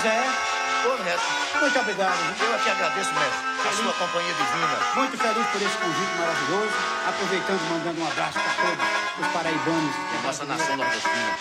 José. Ô, Neto. Muito obrigado. Eu aqui agradeço, mestre, a sua companhia divina. Muito feliz por esse convite maravilhoso. Aproveitando, mandando um abraço para todos os paraibanos. Nossa nação nordestina.